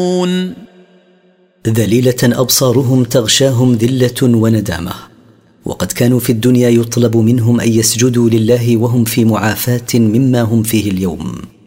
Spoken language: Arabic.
ذليلة أبصارهم تغشاهم ذلة وندامة، وقد كانوا في الدنيا يطلب منهم أن يسجدوا لله وهم في معافاة مما هم فيه اليوم.